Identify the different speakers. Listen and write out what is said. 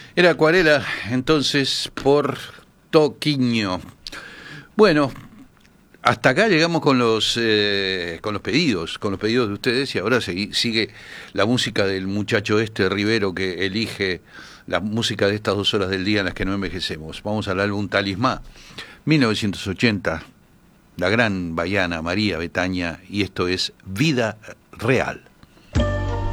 Speaker 1: Era Acuarela, entonces, por Toquiño. Bueno, hasta acá llegamos con los pedidos de ustedes, y ahora sigue la música del muchacho este Rivero, que elige la música de estas 2 horas del día en las que no envejecemos. Vamos al álbum Talismán, 1980, la gran baiana María Betaña, y esto es Vida Real.